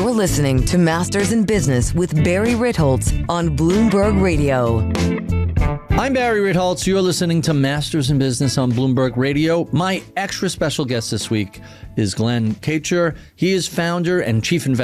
You're listening to Masters in Business with Barry Ritholtz on Bloomberg Radio. I'm Barry Ritholtz. You're listening to Masters in Business on Bloomberg Radio. My extra special guest this week is Glenn Kacher. He is founder and chief investor